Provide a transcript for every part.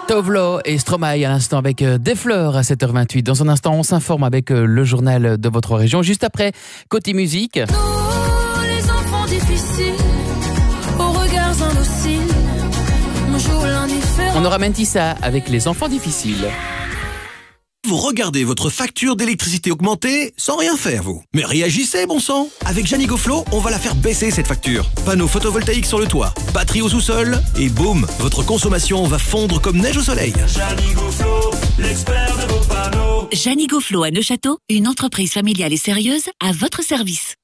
Tovlo et Stromae à l'instant avec des fleurs à 7h28. Dans un instant, on s'informe avec le journal de votre région. Juste après, côté musique. Nous, les enfants difficiles, aux regards indociles, on joue l'indifférent. On aura Mentissa avec les enfants difficiles. Vous regardez votre facture d'électricité augmenter sans rien faire, vous. Mais réagissez, bon sang. Avec Janigoflo, on va la faire baisser, cette facture. Panneaux photovoltaïques sur le toit, batterie au sous-sol, et boum, votre consommation va fondre comme neige au soleil. Janigoflo, l'expert de vos panneaux. Janigoflo à Neuchâteau, une entreprise familiale et sérieuse à votre service.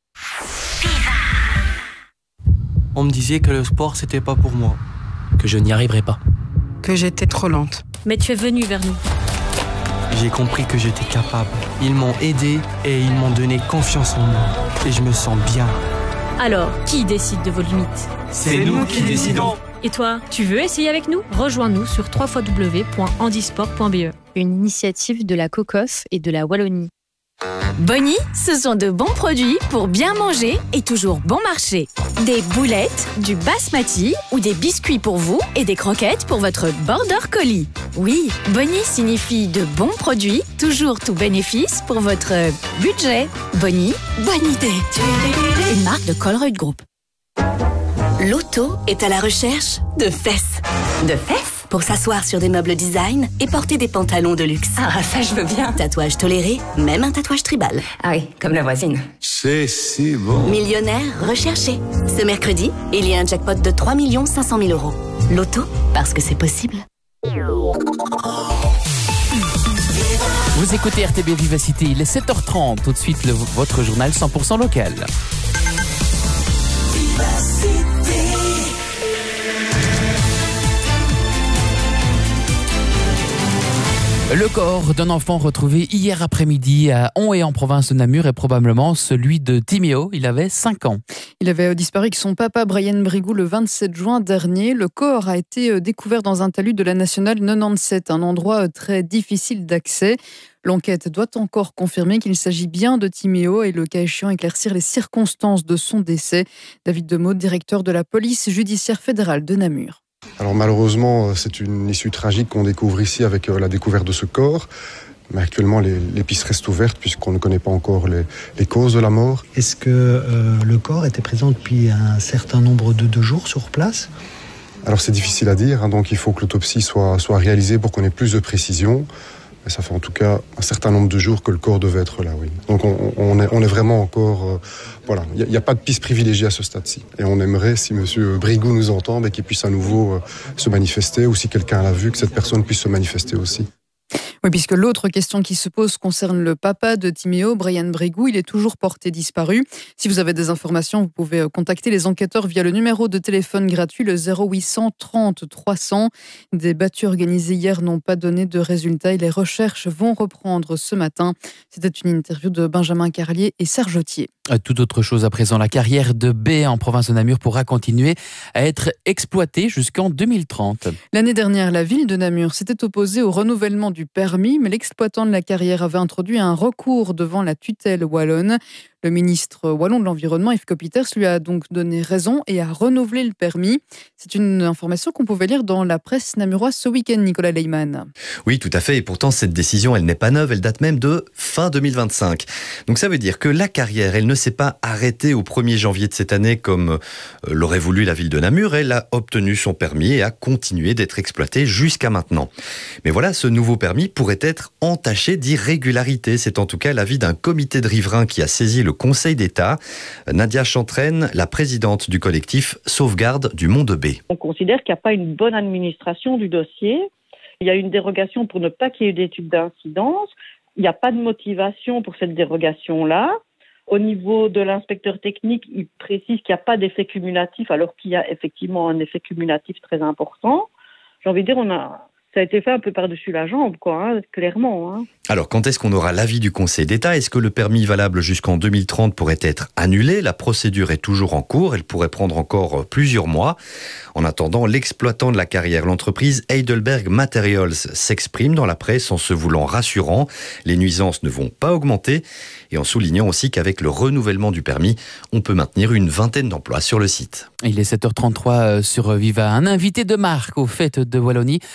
On me disait que le sport, c'était pas pour moi. Que je n'y arriverais pas. Que j'étais trop lente. Mais tu es venu vers nous. J'ai compris que j'étais capable. Ils m'ont aidé et ils m'ont donné confiance en moi. Et je me sens bien. Alors, qui décide de vos limites? C'est nous qui décidons. Et toi, tu veux essayer avec nous? Rejoins-nous sur www.handisport.be. Une initiative de la COCOF et de la Wallonie. Bonnie, ce sont de bons produits pour bien manger et toujours bon marché. Des boulettes, du basmati ou des biscuits pour vous et des croquettes pour votre border collie. Oui, Bonnie signifie de bons produits, toujours tout bénéfice pour votre budget. Bonnie, bonne idée. Une marque de Colruyt Group. L'auto est à la recherche de fesses. De fesses? Pour s'asseoir sur des meubles design et porter des pantalons de luxe. Ah, ça je veux bien. Tatouage toléré, même un tatouage tribal. Ah oui, comme la voisine. C'est si bon. Millionnaire recherché. Ce mercredi, il y a un jackpot de 3 500 000 €. L'auto, parce que c'est possible. Vous écoutez RTB Vivacité, il est 7h30. Tout de suite, votre journal 100% local. Le corps d'un enfant retrouvé hier après-midi à Hon en province de Namur est probablement celui de Timéo. Il avait 5 ans. Il avait disparu avec son papa Brian Brigou le 27 juin dernier. Le corps a été découvert dans un talus de la nationale 97, un endroit très difficile d'accès. L'enquête doit encore confirmer qu'il s'agit bien de Timéo et le cas échéant éclaircir les circonstances de son décès. David Demeaude, directeur de la police judiciaire fédérale de Namur. Alors malheureusement, c'est une issue tragique qu'on découvre ici avec la découverte de ce corps. Mais actuellement, les pistes restent ouvertes puisqu'on ne connaît pas encore les causes de la mort. Est-ce que le corps était présent depuis un certain nombre de jours sur place ? Alors c'est difficile à dire, donc il faut que l'autopsie soit réalisée pour qu'on ait plus de précision. Mais ça fait en tout cas un certain nombre de jours que le corps devait être là, oui. Donc on est vraiment encore... voilà, il n'y a pas de piste privilégiée à ce stade-ci. Et on aimerait, si M. Brigou nous entend, qu'il puisse à nouveau se manifester, ou si quelqu'un l'a vu, que cette personne puisse se manifester aussi. Oui, puisque l'autre question qui se pose concerne le papa de Timéo, Brian Brigou. Il est toujours porté disparu. Si vous avez des informations, vous pouvez contacter les enquêteurs via le numéro de téléphone gratuit, le 0800 30 300. Des battues organisées hier n'ont pas donné de résultats et les recherches vont reprendre ce matin. C'était une interview de Benjamin Carlier et Serge Autier. Tout autre chose à présent, la carrière de B en province de Namur pourra continuer à être exploitée jusqu'en 2030. L'année dernière, la ville de Namur s'était opposée au renouvellement du permis, mais l'exploitant de la carrière avait introduit un recours devant la tutelle wallonne. Le ministre wallon de l'Environnement, Yves Copiters, lui a donc donné raison et a renouvelé le permis. C'est une information qu'on pouvait lire dans la presse namuroise ce week-end, Nicolas Leyman. Oui, tout à fait. Et pourtant, cette décision, elle n'est pas neuve. Elle date même de fin 2025. Donc ça veut dire que la carrière, elle ne s'est pas arrêtée au 1er janvier de cette année comme l'aurait voulu la ville de Namur. Elle a obtenu son permis et a continué d'être exploitée jusqu'à maintenant. Mais voilà, ce nouveau permis pourrait être entaché d'irrégularité. C'est en tout cas l'avis d'un comité de riverains qui a saisi le Conseil d'État. Nadia Chantraine, la présidente du collectif Sauvegarde du Mont de B. On considère qu'il n'y a pas une bonne administration du dossier. Il y a une dérogation pour ne pas qu'il y ait d'études d'incidence. Il n'y a pas de motivation pour cette dérogation-là. Au niveau de l'inspecteur technique, il précise qu'il n'y a pas d'effet cumulatif, alors qu'il y a effectivement un effet cumulatif très important. J'ai envie de dire, ça a été fait un peu par-dessus la jambe, clairement. Alors, quand est-ce qu'on aura l'avis du Conseil d'État ? Est-ce que le permis valable jusqu'en 2030 pourrait être annulé ? La procédure est toujours en cours, elle pourrait prendre encore plusieurs mois. En attendant, l'exploitant de la carrière, l'entreprise Heidelberg Materials, s'exprime dans la presse en se voulant rassurant. Les nuisances ne vont pas augmenter et en soulignant aussi qu'avec le renouvellement du permis, on peut maintenir une vingtaine d'emplois sur le site. Il est 7h33 sur Viva. Un invité de marque aux fêtes de Wallonie pour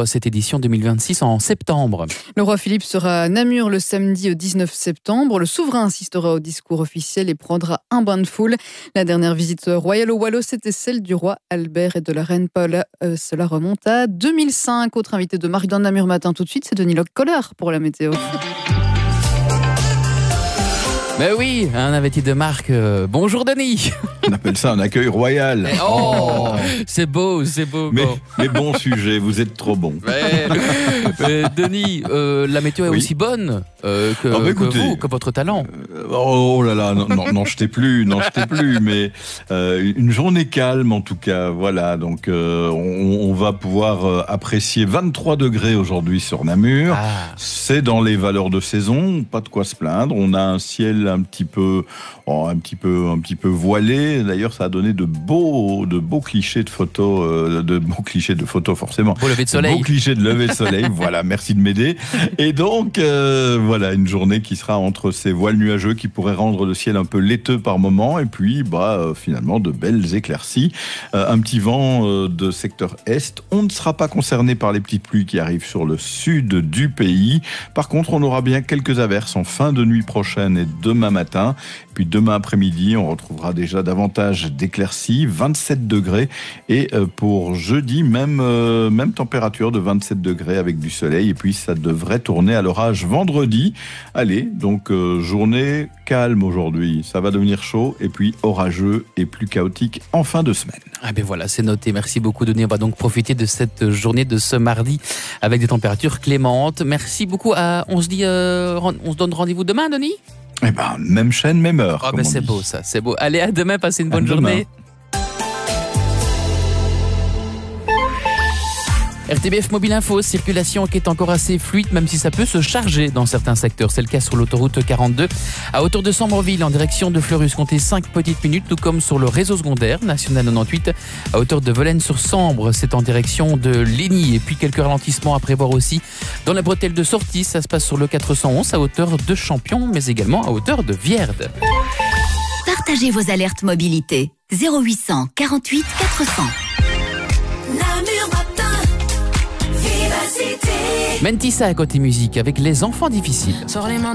cette édition 2026 en septembre. Le roi Philippe sera à Namur le samedi 19 septembre. Le souverain assistera au discours officiel et prendra un bain de foule. La dernière visite royale au Wallo, c'était celle du roi Albert et de la reine Paula. Cela remonte à 2005. Autre invité de Marc dans Namur matin tout de suite, c'est Denis Locke-Collard pour la météo. Mais oui, un invité de Marc. Bonjour Denis. On appelle ça un accueil royal. Oh, c'est beau. Mais bon sujet, vous êtes trop bon. Mais Denis, la météo est aussi bonne que votre talent. Oh là là, n'en jetez plus, mais une journée calme en tout cas, voilà, donc on va pouvoir apprécier 23 degrés aujourd'hui sur Namur. C'est dans les valeurs de saison, pas de quoi se plaindre, on a un ciel un petit peu voilé. D'ailleurs, ça a donné de beaux clichés de photos, forcément. Pour lever de soleil. De beaux clichés de lever de soleil. Voilà, merci de m'aider. Et donc, voilà, une journée qui sera entre ces voiles nuageux qui pourraient rendre le ciel un peu laiteux par moment, et puis, finalement, de belles éclaircies. Un petit vent de secteur est. On ne sera pas concerné par les petites pluies qui arrivent sur le sud du pays. Par contre, on aura bien quelques averses en fin de nuit prochaine et demain matin. Puis demain après-midi, on retrouvera déjà davantage d'éclaircies, 27 degrés. Et pour jeudi, même température de 27 degrés avec du soleil. Et puis ça devrait tourner à l'orage vendredi. Allez, donc journée calme aujourd'hui. Ça va devenir chaud et puis orageux et plus chaotique en fin de semaine. Ah ben voilà, c'est noté. Merci beaucoup Denis. On va donc profiter de cette journée de ce mardi avec des températures clémentes. Merci beaucoup. On se donne rendez-vous demain, Denis ? Eh ben, même chaîne, même heure. Ah ben c'est beau ça, c'est beau. Allez, à demain, passez une bonne journée. RTBF Mobile Info, circulation qui est encore assez fluide, même si ça peut se charger dans certains secteurs. C'est le cas sur l'autoroute 42, à hauteur de Sambreville, en direction de Fleurus. Comptez 5 petites minutes, tout comme sur le réseau secondaire, National 98, à hauteur de Velaines-sur-Sambre. C'est en direction de Lény. Et puis quelques ralentissements à prévoir aussi dans la bretelle de sortie. Ça se passe sur le 411, à hauteur de Champion, mais également à hauteur de Vierde. Partagez vos alertes mobilité. 0800 48 400. Mentissa à côté musique avec les enfants difficiles. Sors les mains